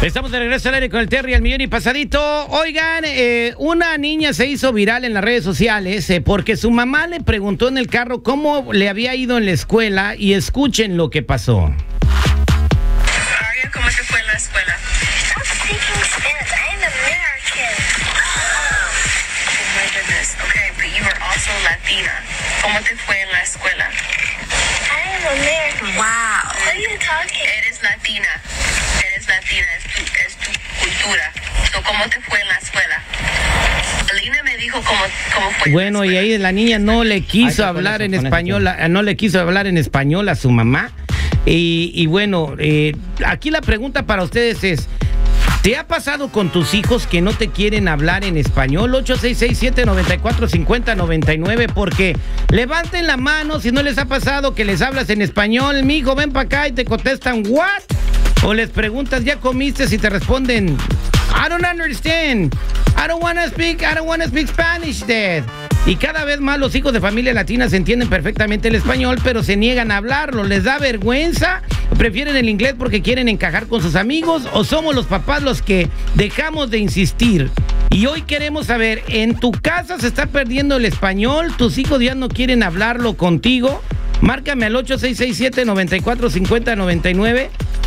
Estamos de regreso al aire con el Terry al millón y pasadito. Oigan, una niña se hizo viral en las redes sociales porque su mamá le preguntó en el carro cómo le había ido en la escuela y escuchen lo que pasó. Aria, ¿cómo te fue en la escuela? Stop speaking Spanish. I am American. Oh my goodness. Okay, but you are also Latina. ¿Cómo te fue en la escuela? I am American. Wow. What are you talking? Eres latina. Eres latina. Es tu cultura. So, ¿cómo te fue en la escuela? Alina me dijo cómo fue. Bueno, y ahí la niña no le quiso hablar en español, no le quiso hablar en español a su mamá. Y bueno, aquí la pregunta para ustedes es: ¿te ha pasado con tus hijos que no te quieren hablar en español? 866-794-5099, porque levanten la mano si no les ha pasado que les hablas en español. Mijo, ven para acá, y te contestan ¿what? O les preguntas ¿ya comiste? Si te responden I don't understand, I don't wanna speak Spanish, Dad. Y cada vez más los hijos de familia latina se entienden perfectamente el español, pero se niegan a hablarlo. ¿Les da vergüenza? ¿Prefieren el inglés porque quieren encajar con sus amigos? ¿O somos los papás los que dejamos de insistir? Y hoy queremos saber, ¿en tu casa se está perdiendo el español? ¿Tus hijos ya no quieren hablarlo contigo? Márcame al 8667-945099,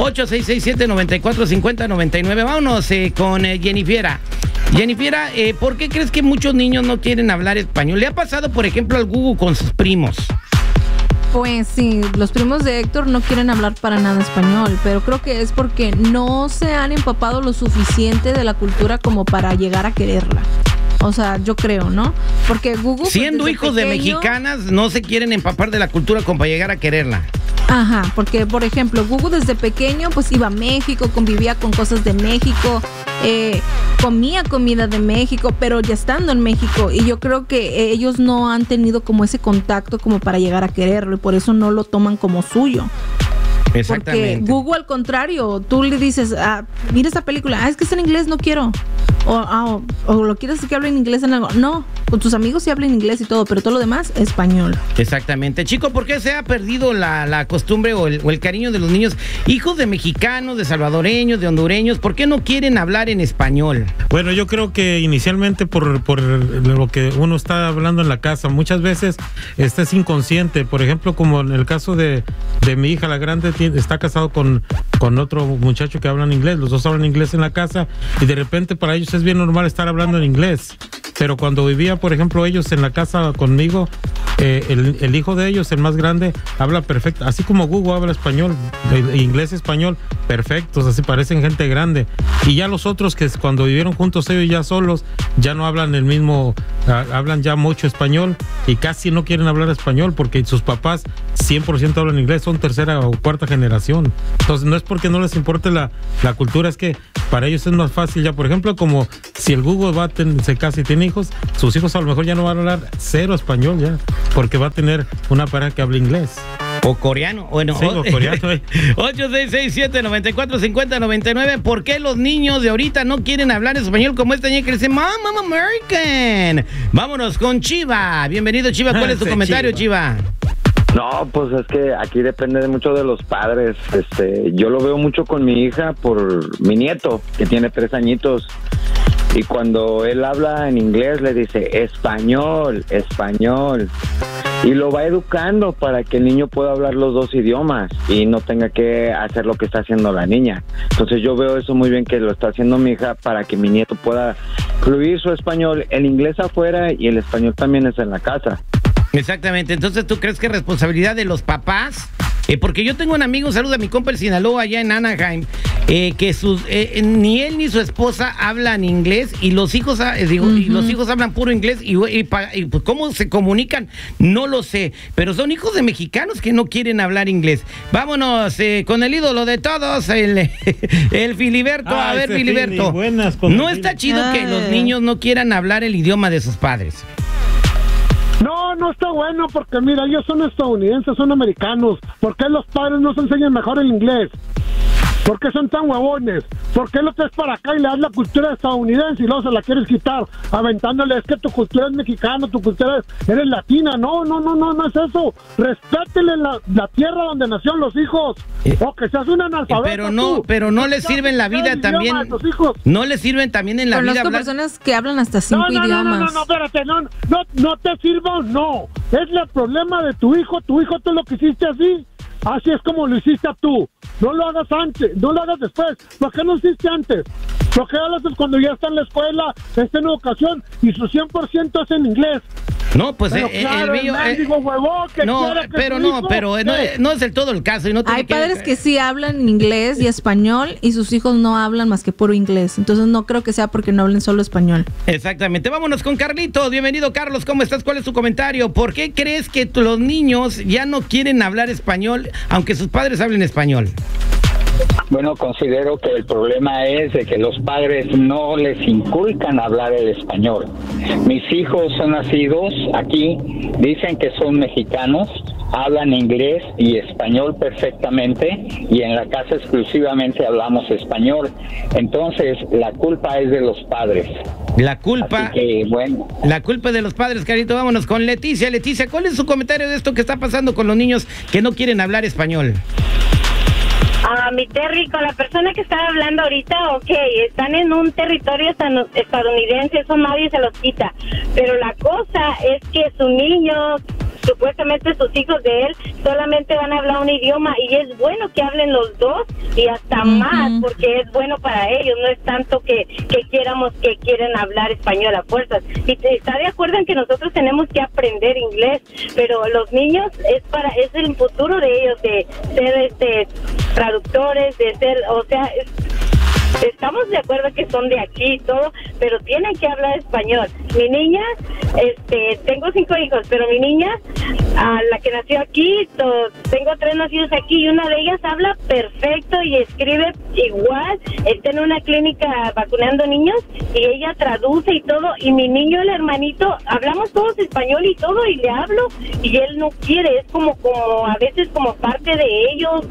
8667-945099. Vámonos con Jennifiera. Jennifiera, ¿por qué crees que muchos niños no quieren hablar español? ¿Le ha pasado, por ejemplo, al Gugu con sus primos? Pues sí, los primos de Héctor no quieren hablar para nada español, pero creo que es porque no se han empapado lo suficiente de la cultura como para llegar a quererla. O sea, yo creo, ¿no? Porque Gugu... Siendo hijos pequeño, de mexicanas, no se quieren empapar de la cultura como para llegar a quererla. Ajá, porque, por ejemplo, Gugu desde pequeño, pues iba a México, convivía con cosas de México, comía comida de México, pero ya estando en México, y yo creo que ellos no han tenido como ese contacto como para llegar a quererlo, y por eso no lo toman como suyo. Exactamente. Porque Google, al contrario, tú le dices, mira esta película, es que está en inglés, no quiero. O lo quieres que hable en inglés en algo. No, con tus amigos sí hablan inglés y todo, pero todo lo demás, español. Exactamente. Chico, ¿por qué se ha perdido la costumbre o el cariño de los niños, hijos de mexicanos, de salvadoreños, de hondureños? ¿Por qué no quieren hablar en español? Bueno, yo creo que inicialmente por lo que uno está hablando en la casa, muchas veces es inconsciente. Por ejemplo, como en el caso de mi hija, la grande, está casado con otro muchacho que hablan inglés. Los dos hablan inglés en la casa y de repente para ellos es bien normal estar hablando en inglés. Pero cuando vivía, por ejemplo, ellos en la casa conmigo, el hijo de ellos, el más grande, habla perfecto, así como Google habla español, inglés-español, perfectos, así parecen gente grande. Y ya los otros que cuando vivieron juntos ellos ya solos, ya no hablan el mismo, hablan ya mucho español y casi no quieren hablar español porque sus papás 100% hablan inglés, son tercera o cuarta generación. Entonces no es porque no les importe la cultura, es que para ellos es más fácil ya. Por ejemplo, como si el Google se casa y tiene hijos, sus hijos a lo mejor ya no van a hablar cero español ya, porque va a tener una pareja que habla inglés. O coreano, bueno. Sí, o coreano. 8667-945099. ¿Por qué los niños de ahorita no quieren hablar español como esta niña que dice Mom, I'm American? Vámonos con Chiva. Bienvenido, Chiva. ¿Cuál es tu comentario, Chiva? No, pues es que aquí depende mucho de los padres. Yo lo veo mucho con mi hija por mi nieto, que tiene 3 añitos. Y cuando él habla en inglés le dice español. Y lo va educando para que el niño pueda hablar los dos idiomas y no tenga que hacer lo que está haciendo la niña. Entonces yo veo eso muy bien que lo está haciendo mi hija para que mi nieto pueda fluir su español, el inglés afuera y el español también es en la casa. Exactamente. Entonces, ¿tú crees que es responsabilidad de los papás? Porque yo tengo un amigo, saluda a mi compa el Sinaloa allá en Anaheim, que ni él ni su esposa hablan inglés y los hijos y los hijos hablan puro inglés y pues, ¿cómo se comunican? No lo sé, pero son hijos de mexicanos que no quieren hablar inglés. Vámonos con el ídolo de todos, el Filiberto. A ver, Filiberto, ¿no está chido que los niños no quieran hablar el idioma de sus padres? No está bueno porque mira, ellos son estadounidenses, son americanos. ¿Por qué los padres no se enseñan mejor el inglés? ¿Por qué son tan huevones? ¿Por qué lo traes para acá y le das la cultura estadounidense y luego se la quieres quitar? Aventándole, es que tu cultura es mexicana, tu cultura eres latina. No es eso. Respétele la tierra donde nacieron los hijos. O que seas un analfabeta. Pero no les sirve en la vida también. No les sirven también en la vida. Conozco personas que hablan hasta 5 idiomas. No, espérate, no te sirva o no. Es el problema de tu hijo tú lo que hiciste así. Así es como lo hiciste tú. No lo hagas antes, no lo hagas después. ¿Por qué no lo hiciste antes? ¿Por qué lo haces cuando ya está en la escuela, está en educación y su 100% es en inglés? No, pues pero claro, el mío. No es del todo el caso. Y no hay padres que sí hablan inglés y español y sus hijos no hablan más que puro inglés. Entonces no creo que sea porque no hablen solo español. Exactamente. Vámonos con Carlitos. Bienvenido, Carlos. ¿Cómo estás? ¿Cuál es tu comentario? ¿Por qué crees que los niños ya no quieren hablar español, aunque sus padres hablen español? Bueno, considero que el problema es de que los padres no les inculcan hablar el español. Mis hijos son nacidos aquí, dicen que son mexicanos, hablan inglés y español perfectamente y en la casa exclusivamente hablamos español. Entonces, la culpa es de los padres. La culpa. Así que, bueno. La culpa es de los padres, Carito. Vámonos con Leticia. Leticia, ¿cuál es su comentario de esto que está pasando con los niños que no quieren hablar español? Mi Terry, con la persona que estaba hablando ahorita, ok, están en un territorio estadounidense, eso nadie se los quita, pero la cosa es que su niño, supuestamente sus hijos de él, solamente van a hablar un idioma y es bueno que hablen los dos y hasta más, porque es bueno para ellos, no es tanto que quieramos que quieren hablar español a fuerzas. Y está de acuerdo en que nosotros tenemos que aprender inglés, pero los niños es el futuro de ellos, de ser traductores, de ser, o sea, estamos de acuerdo que son de aquí y todo, pero tienen que hablar español. Mi niña, tengo 5 hijos, pero mi niña, la que nació aquí, tengo 3 nacidos aquí y una de ellas habla perfecto y escribe igual. Está en una clínica vacunando niños y ella traduce y todo. Y mi niño, el hermanito, hablamos todos español y todo y le hablo y él no quiere. Es como a veces como parte de ellos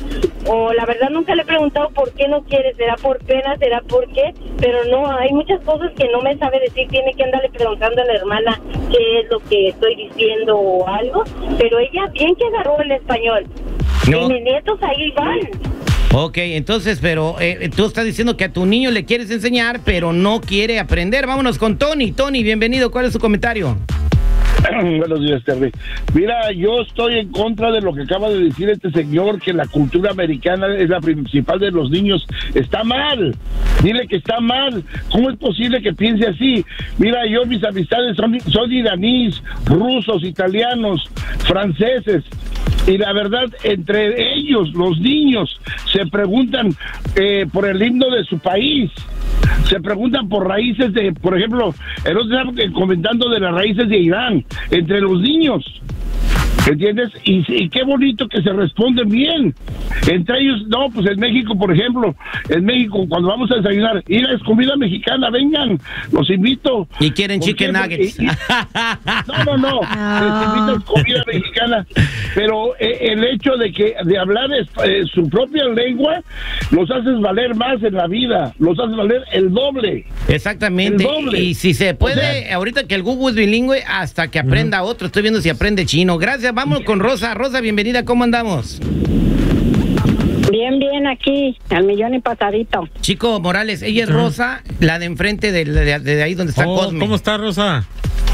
o la verdad nunca le he preguntado por qué no quiere. ¿Será por pena? ¿Será por qué? Pero no, hay muchas cosas que no me sabe decir. Tiene que andarle preguntando a la hermana qué es lo que estoy diciendo o algo. Pero ella bien que agarró el español. No. Y mis nietos ahí van. Ok, entonces, pero tú estás diciendo que a tu niño le quieres enseñar, pero no quiere aprender. Vámonos con Tony. Tony, bienvenido. ¿Cuál es su comentario? Buenos días, Terry. Mira, yo estoy en contra de lo que acaba de decir este señor, que la cultura americana es la principal de los niños. Está mal. Dile que está mal. ¿Cómo es posible que piense así? Mira, mis amistades son iraníes, rusos, italianos, franceses. Y la verdad, entre ellos, los niños, se preguntan por el himno de su país. Se preguntan por raíces por ejemplo, el otro día comentando de las raíces de Irán, entre los niños. ¿Entiendes? Y qué bonito que se responden bien. Entre ellos, no, pues en México, por ejemplo, cuando vamos a desayunar, es comida mexicana, vengan, los invito. Y quieren chicken nuggets. No, les invito a comida mexicana. Pero el hecho de hablar su propia lengua, los haces valer más en la vida, los haces valer el doble. Exactamente. El doble. Y si se puede, ahorita que el Google es bilingüe, hasta que aprenda otro. Estoy viendo si aprende chino. Gracias. Vamos con Rosa. Rosa, bienvenida. ¿Cómo andamos? Bien, aquí, al millón y pasadito. Chico Morales, ella es Rosa, la de enfrente de ahí donde está Cosme. ¿Cómo está, Rosa?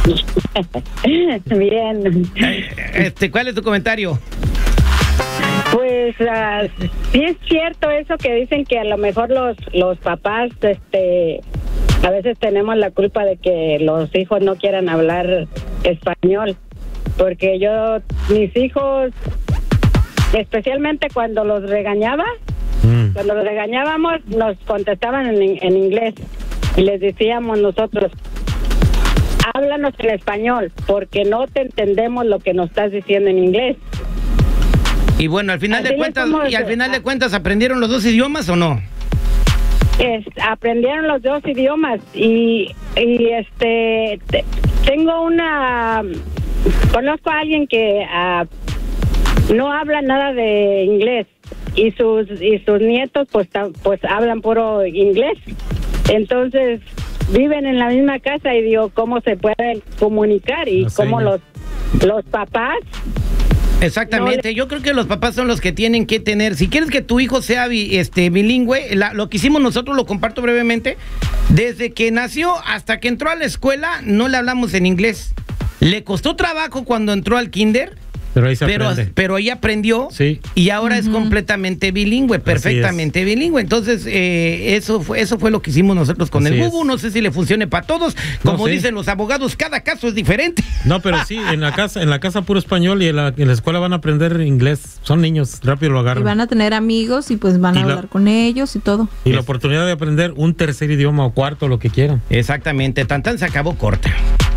Bien. ¿Cuál es tu comentario? Pues sí es cierto eso que dicen que a lo mejor los papás a veces tenemos la culpa de que los hijos no quieran hablar español, porque mis hijos, especialmente cuando los cuando los regañábamos, nos contestaban en inglés y les decíamos nosotros: háblanos en español, porque no te entendemos lo que nos estás diciendo en inglés. Y bueno, al final de cuentas, ¿aprendieron los 2 idiomas o no? Aprendieron los 2 idiomas y conozco a alguien que no habla nada de inglés y sus nietos pues hablan puro inglés. Entonces viven en la misma casa y digo, ¿cómo se pueden comunicar? Y cómo los papás. Exactamente, yo creo que los papás son los que tienen que tener, si quieres que tu hijo sea bilingüe, lo que hicimos nosotros, lo comparto brevemente, desde que nació hasta que entró a la escuela no le hablamos en inglés. Le costó trabajo cuando entró al kinder, pero ahí aprendió, sí, y ahora es completamente bilingüe, perfectamente bilingüe. Entonces, eso fue lo que hicimos nosotros con el Bubu. No sé si le funcione para todos. Como dicen los abogados, cada caso es diferente. No, pero sí, en la casa puro español y en la escuela van a aprender inglés. Son niños, rápido lo agarran. Y van a tener amigos y pues van a hablar con ellos y todo. Y la oportunidad de aprender un tercer idioma o cuarto, lo que quieran. Exactamente, tan se acabó corta.